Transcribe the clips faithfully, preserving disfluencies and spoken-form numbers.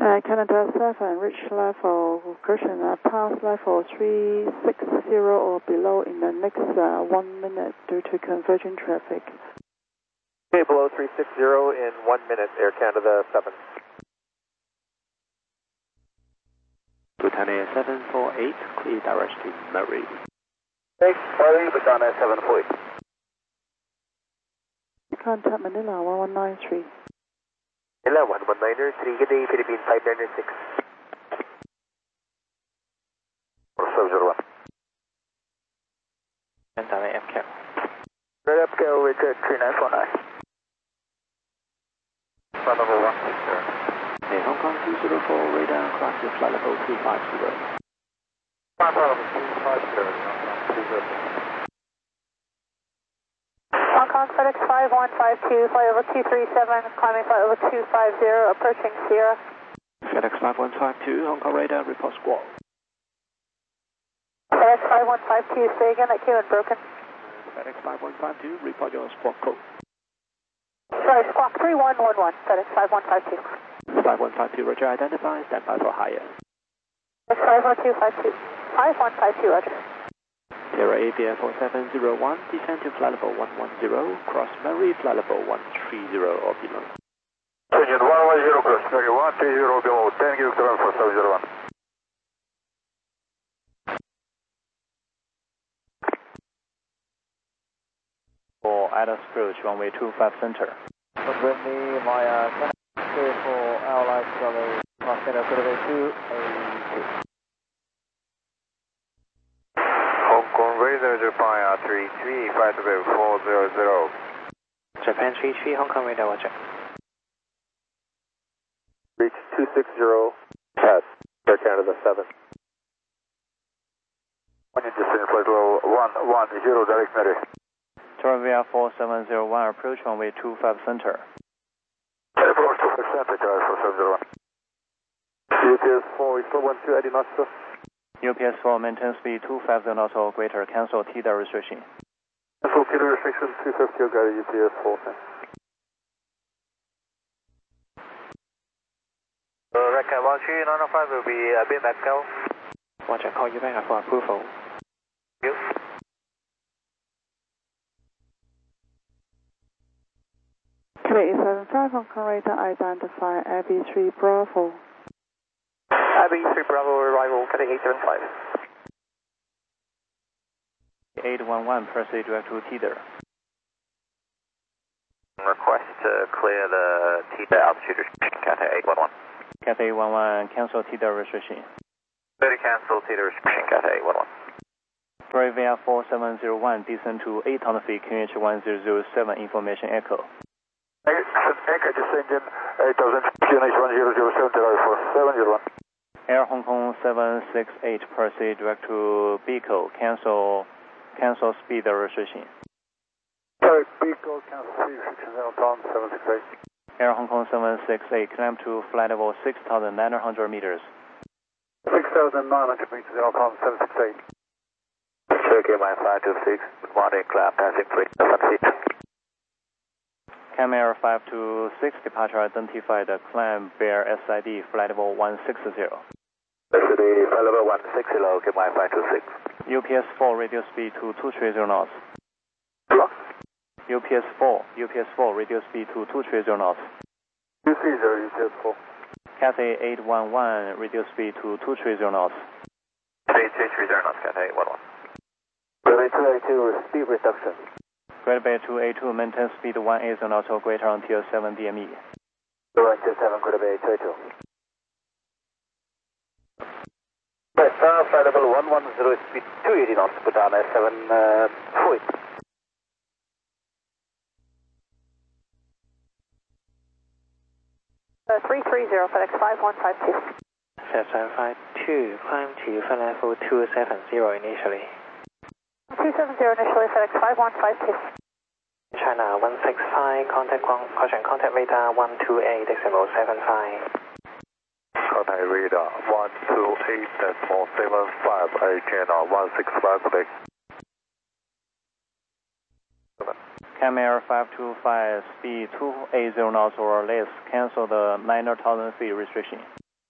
Uh, Canada seven, reach level, cushion, uh, pass level three sixty or below in the next uh, one minute due to converging traffic. Okay, below three sixty in one minute, Air Canada seven. Britannia seven four eight, clear direct to Murray. Thanks, Murray, Britannia seven four eight. Contact Manila one one nine three. Manila one one nine three, good day, Philippine five nine six. seven zero one. And Dalai F C A L. Red up, Cal, Richard three nine four nine. Flight level one six zero. Hey, Hong Kong two zero four, radar cross to flight level two five zero. Flight level two five zero, two zero. Hong Kong FedEx five one five two, flight level two three seven, climbing flight level two five zero, approaching Sierra. FedEx five one five two, Hong Kong radar, report squawk. FedEx five one five two, say again, that came in broken. FedEx five one five two, report your squawk code. Sorry, squawk three one one one, FedEx five one five two. five one five two, roger, identify, stand by for higher. FedEx five one two five two, five one five two, roger. Sierra A B F four seven zero one, descend to flight level one one zero, cross Murray, flight level one three zero or below. Engine one one zero, cross Murray one three zero below, ten give seven for seven zero one. For Atlas approach, runway two five center. With me, my uh, clear for Airline Charlie, cross center, good day two eight. Hong Kong radar Japan uh, three three five four zero zero. Japan three three, Hong Kong radar, watch. Reach two six zero, pass, Air Canada seven. One inch descent, flight level one one zero, direct Mary. Torvia four seven zero one, approach runway two five center. Approach two five center, charge for seven zero one. U P S four, is four one two, I D not, sir. U P S four, maintain speed two five zero knots or greater, cancel T D A restriction. Cancel T D A restriction, two fifty, guided U P S four. Uh, Record one three nine five will be a bit back, Cal. Watch, I call you back for approval. Thank you. Canada seven five, Hong Kong radar, identify Abbey three Bravo. Abbey three Bravo, arrival, Canada eight seven five. eight one one, proceed direct to T D A. Request to clear the T D A altitude restriction, Cathay eight one one. Cathay eight one one, cancel T D A restriction. Ready to cancel T D A restriction, Cathay eight one one. Bravia four seven zero one, descend to eight hundred feet, Q H one zero zero seven, information echo. Echo descending eight thousand, Q H one zero zero seven, for seven zero one. Air Hong Kong seven six eight, proceed direct to Beagle, cancel, cancel speed restriction. Sorry, Beagle, cancel speed restriction, Hong Kong seven six eight. Air Hong Kong seven six eight, climb to flight level six thousand nine hundred meters. six thousand nine hundred meters, Hong Kong seven six eight. Cherokee, my five two six, Monday, climb, passing three, seven feet. Cam Air five two six, departure identified, climb Bear S I D, flight level one six zero. S I D, flight level one six zero, okay, my five two six. U P S four, radio speed to two three zero knots. Block. U P S four, U P S four, radio speed to two three zero knots. two three zero, U P S four. Cathay eight one one, radio speed to two three zero knots. Cathay two three zero knots, Cathay eight one one. Cathay two eight two, speed reduction. Great Bay two eight two, maintain speed one eight zero knots or greater until seven D M E. one two seven, Great Bay two eight two. Right, uh, flight level one one zero, speed two eighty knots, put down at seven four eight. Uh, three three zero, FedEx five one five two. FedEx five five two, climb to flight level two seven zero initially. two seven zero initially, FedEx five one five two. China one six five, contact caution, contact radar one two eight decimal seven five. Contact radar one two eight decimal seven five, A channel one six five, Quebec. Cam Air five two five, speed two eight zero knots or less, cancel the nine thousand feet restriction.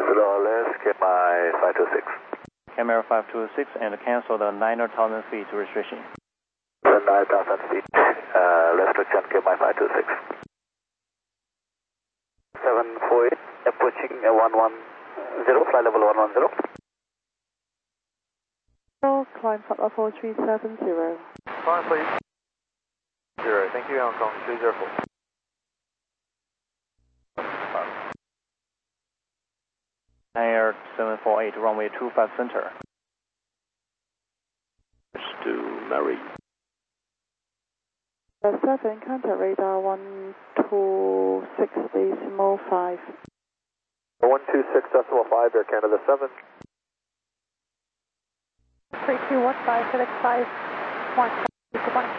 Slow less, get my five two six. Camera five two six and cancel the nine thousand feet restriction. nine thousand feet, uh, restriction, get my five two six. seven four eight, approaching uh, one one zero, flight level one one zero. Climb flight level three seven zero. Climb please. Zero, thank you, Hong Kong three zero four. Air seven four eight, runway two five center. To Mary. Uh, seven, contact radar one two six decimal five. one two six decimal five, Air Canada seven. three two one five, FedEx five one. Good morning.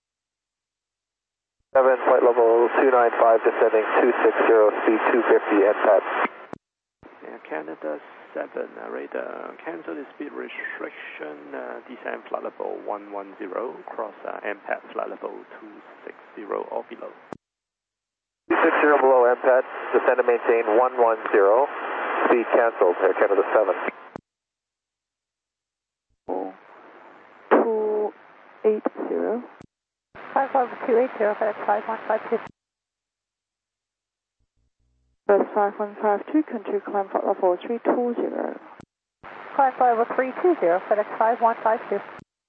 seven, flight level two nine five, descending two six zero, speed two fifty, and pat. Air Canada seven, uh, radar, cancel the speed restriction, uh, descend flight level one one zero, cross uh, M P A T flight level two six zero or below. two six zero below M P A T, descend and maintain one one zero, speed cancelled, Air Canada seven. two eight zero. five level two eight zero, FedEx five one five two. Bus five one five two, continue climb flight level three two zero. Climb flight level three two zero, FedEx five one five two.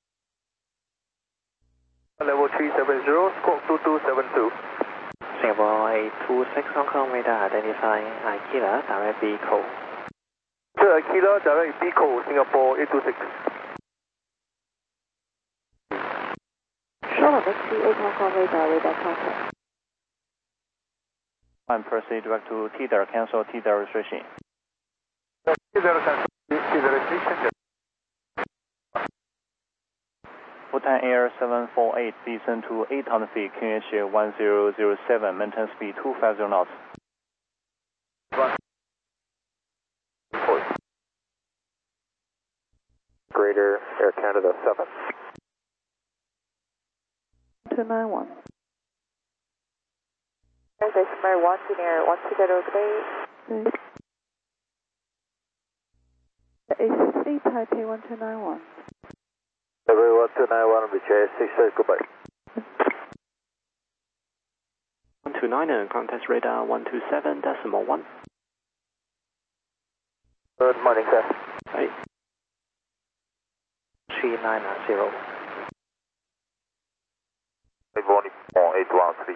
Level three seven zero, squawk two two seven two. Singapore eight two six, Hong Kong radar, identify Aquila, direct vehicle. Sir, Aquila, direct vehicle, Singapore eight two six. Charlotte, three eight Hong Kong radar, radar contact. And proceed direct to T D A R, cancel T D A R restriction. T D A R cancel, T D A R restriction. Bhutan Air seven four eight, descend to eight hundred feet, Q H one zero zero seven, maintain speed two five zero knots. Greater Air Canada seven. two nine one. Mary one, Junior one two zero three. A six eight Taipei one two nine one. February one two nine one, reach A six eight, goodbye. one two nine, and contact radar one two seven decimal one. Good morning, sir. Hi. three nine zero. eight one three.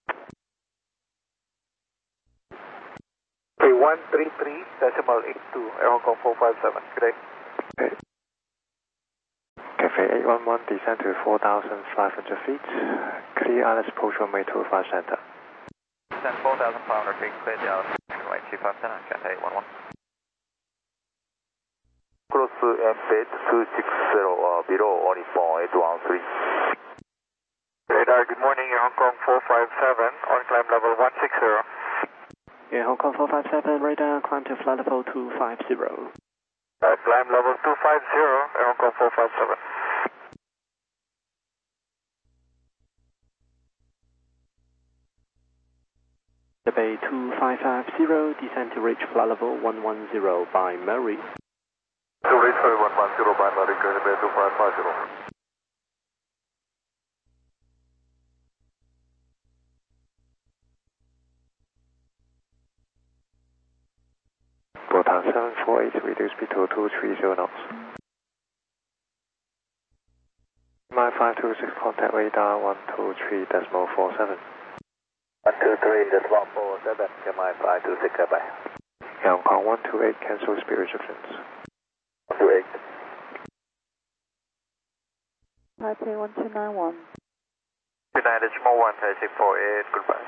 Okay, one three three decimal eight two, Air Hong Kong four five seven, good day. Okay. Cafe eight one one, descend to four thousand five hundred feet, clear Alice approach runway two five center. Descend four thousand five hundred feet, clear the Alice, runway two five center, Cafe eight one one. Cross M P A T two six zero, uh, below only eight one three. Radar, good morning, Air Hong Kong four five seven, on climb level one six zero. Air Hong Kong four five seven, radar, climb to flight level two five zero. Uh, climb level two five zero, Air Hong Kong four five seven. The Bay two five five zero, descend to reach flight level one one zero by Mary. To reach flight one one zero by Mary, going to Bay two five five zero. Bhutan seven four eight, reduce speed to two three zero knots. My five two six, contact radar one two three decimal four seven. one two three decimal four seven, get my five two six, goodbye. Hong Kong one two eight, cancel speed restrictions. one two eight. Taipei one two nine one. two nine decimal one, Taipei four eight, goodbye.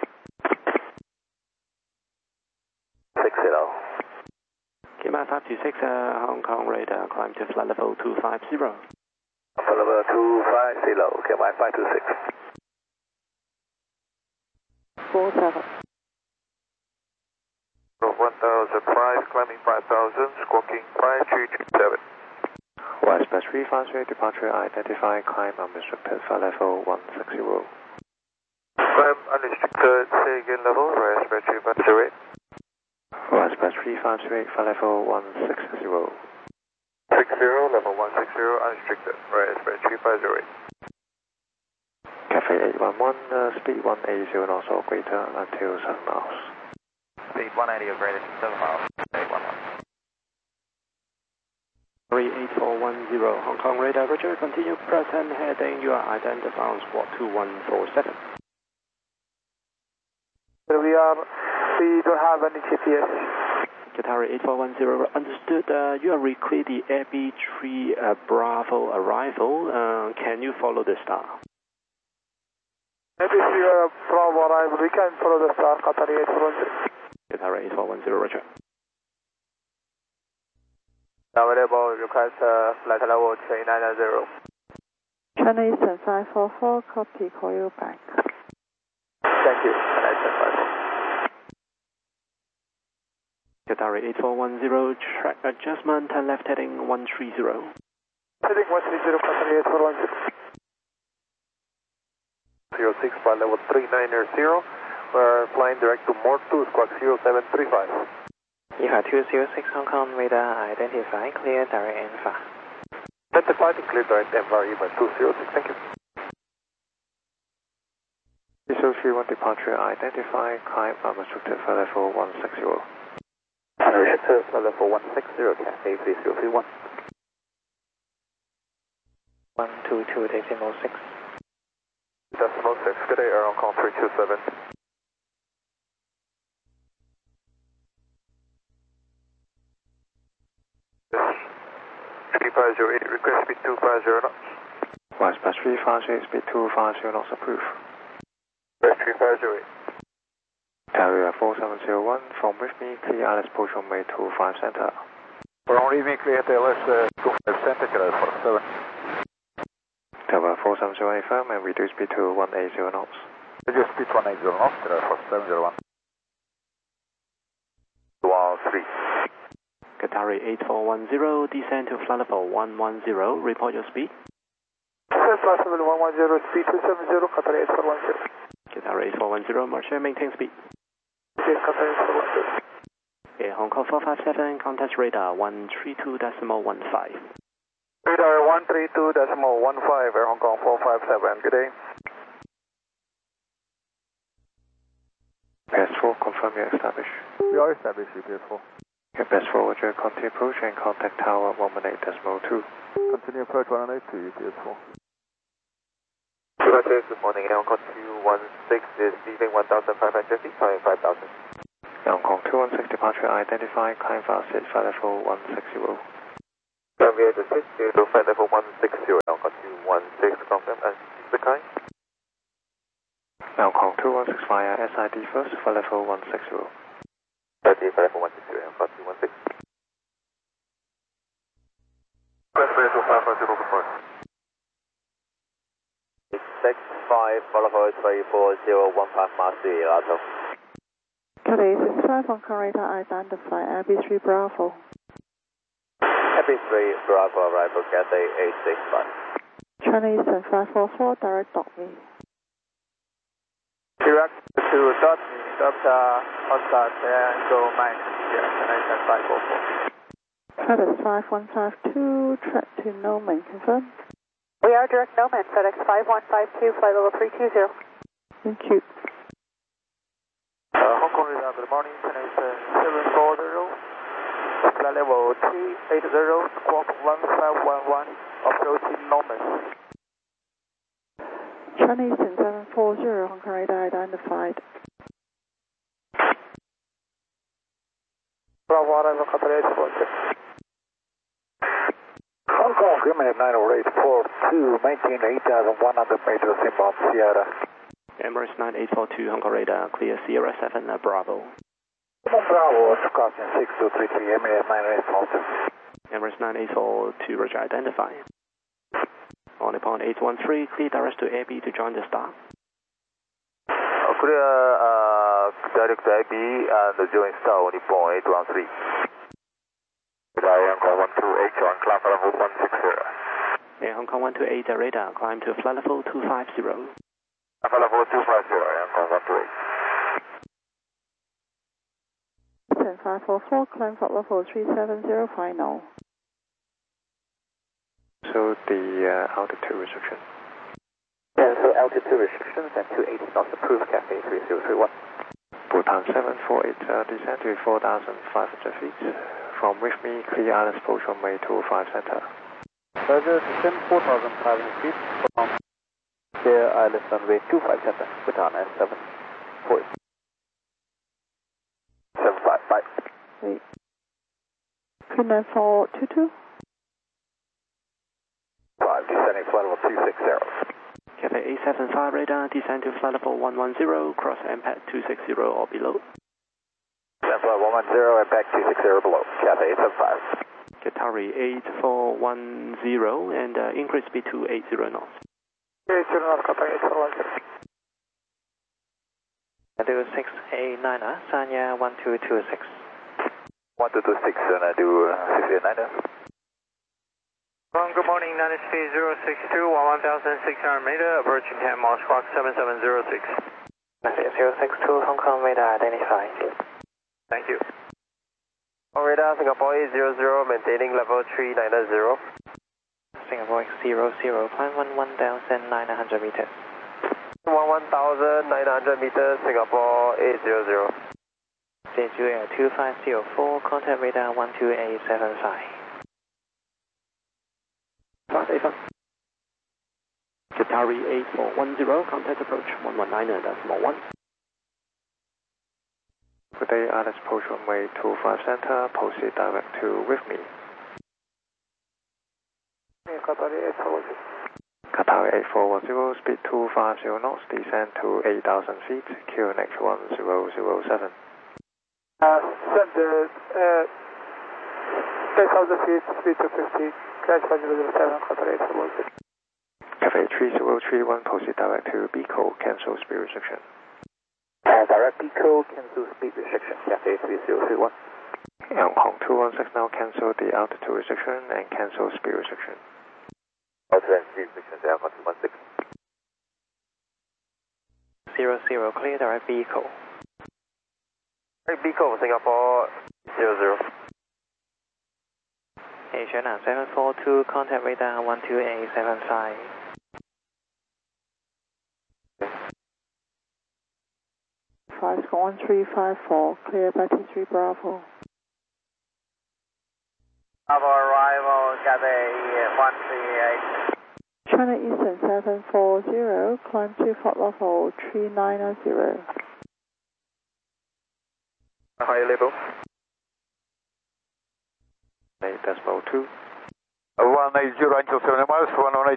six zero. Kima five two six, uh, Hong Kong radar, climb to flight level two five zero. Flight level two five zero, get my five two six. four seven. one thousand five, climbing five thousand, squawking five three two seven. Westbus three five three, departure identify, climb unrestricted, flight level one six zero. Climb unrestricted, say again level, Westbus three five zero. Westbus Westpass three five two eight, flight level one six zero. six zero, level one six zero, unrestricted, right, spread three five zero eight. Cafe eight one one, uh, speed one eighty and also greater until seven miles. Speed one eighty or greater than seven miles, eight one one. three eight four one zero, Hong Kong radar, Roger, continue present heading, you are identified on squawk two one four seven. We are, we don't have any G P S. Qatari eight four one zero, understood. Uh, you are recruit the Air B three uh, Bravo arrival. Uh, can you follow the star? Air B three uh, Bravo arrival, we can follow the star, Qatari eight four one zero. Qatari eight four one zero, Roger. Available, request uh, flight level three nine nine zero. China Eastern five four four, copy, call you back. Thank you, China Eastern five four. Qatari eight four one zero, track adjustment, uh, left heading one three zero. Heading one three zero, Qatari eight four one zero. zero six, flight level three nine zero. We're flying direct to Mort two, squawk zero seven three five. Yiha two zero six Hong Kong, radar identify, clear direct N F A. Identified and clear direct N F A, Yiha two zero six, thank you. zero three one departure, identify, climb, unrestricted, flight level one six zero. Unrestricted, flight level one six zero, Cathay three zero three one. one two two decimal six. Decimal six, good day, Air Hong Kong three two seven. three five zero eight, request speed two five zero knots. Westpass three five zero eight, speed two five zero knots approved. Request three five zero eight. Carrier four seven zero one, from with me, clear L S push on way two five center. From with me, clear L S uh, two five center, Carrier four seven. Tower four seven zero eight firm and reduce speed to one eighty knots. Reduce speed one eighty knots, Carrier four seven zero one. one three. Qatari eight four one zero, descend to flight level one one zero, report your speed. Flight level one one zero, speed two seven zero, Qatari eight four one zero. Qatari eight four one zero, Marshall, maintain speed. Yes, Qatari eight four one zero. Okay, Hong Kong four five seven, contact radar one three two decimal one five. Radar one three two decimal one five, Air Hong Kong four five seven, good day. P S four, confirm you're established. We are established, P S four. Okay, P S four, Roger, continue approach and contact tower one one eight decimal two. Continue approach one one eight to P S four. Roger, good morning, Air Hong Kong two one six is leaving one thousand five hundred feet, climbing five thousand. Air Hong Kong two one six departure identified, climb fast at flight level one six zero. Runway eight six zero, flight level one six zero, Air Hong Kong two one six, confirm and the kind. Air Hong Kong two one six via S I D first, flight level one six zero. S I D flight level one six zero, Air Hong Kong two one six. Westway two five five zero, report. six five, follow for three four zero one five miles to Irato. Cathay six five, Hong Kong radar identify, Air B three Bravo. Air B three Bravo arrival, Cathay eight six five. China Eastern five four four, direct dot me. Direct to dot me, Delta, Oscar, Tango, Mike, yeah, China Eastern five four four. FedEx five one five two, track to Nomen, confirm. We are direct Nomen, FedEx five one five two, flight level three two zero. Thank you. Uh, Hong Kong radar, good morning, China Eastern seven four zero. Flight level three eight zero, squawk one five one one, approaching Nomen. China Eastern seven four zero, Hong Kong radar identified. Bravo arrival, Qatari eight four zero. Hong Kong, Greenland nine oh eight four two, maintain eight thousand one hundred meters inbound Sierra. Emirates nine eight four two, Hong Kong radar, clear Sierra seven, uh, Bravo. Bravo, crossing six two three three, Emirates nine eight four two. Emirates nine eight four two, Roger, identify. On upon eight one three, clear direct to Air B to join the star. Uh, clear uh, direct to Air B and join star on upon eight one three. Hong Kong one two eight, on climb level one six zero. Air Hong Kong one two eight, uh, radar, climb to flight level two five zero. Flight level two five zero, Hong Kong one two eight. Eastern five four four, climb flight level three seven zero final. So the uh, altitude restriction. Yeah, so altitude restrictions and two eighty knots approved, Cathay three zero three one. Bhutan seven four eight, uh, descend to four thousand five hundred feet. From with me, clear island approach runway two five center. Roger, descend four thousand five hundred feet from clear island runway two five center, Bhutan S seven four eight. seven five five. Wait. three nine four two two. five, descending flight level two six zero. Cathay eight seven five radar, descend to flight level one one zero, cross M P A T two six zero or below. Descend flight one one zero and back two six zero below, Cathay eight seven five. Qatari eight four one zero and uh, increase speed to eighty knots. eight zero knots, Cathay eight four one zero. Do six eight nine, Sanya one two two six. one two two six, and I do uh, six eight nine. Well, good morning, nine speed zero six two, one thousand six hundred meter, approaching ten miles, squawk seven seven zero six. zero six two, Hong Kong radar identified. Thank you. Radar Singapore eight zero zero, maintaining level three nine zero. Singapore zero zero, climb one one thousand nine hundred meters. one one thousand nine hundred meters, Singapore eight zero zero. Jeju Air two five zero four, contact radar one two eight seven five. Fast A five. Qatari eight four one zero, contact approach one one nine decimal one. Good day, island approach runway two five center, proceed direct to with me. Qatari eight four one zero. Qatar eight four one zero, speed two five zero knots, descend to eight thousand feet, Q N H one zero zero seven. Uh, send the uh, eight thousand feet, speed two fifty, crash one zero zero seven, Qatar eight four one zero. Cafe three zero three one, proceed direct to B C O, cancel speed restriction. Uh, direct B C O, cancel speed restriction, Cafe three zero three one. Hong Kong two one six now, cancel the altitude restriction and cancel speed restriction. Altitude restrictions, Alpha two one six. zero zero, clear direct B C O. Direct B C O, Singapore zero zero. Asian seven four two, contact radar one two eight seven five. five one three five four, clear by T three Bravo. Bravo arrival, Cathay one three eight. China Eastern seven four zero, climb to flight level three nine zero. High level. eight decimal two. one eight zero, Angel seven miles, one one eight.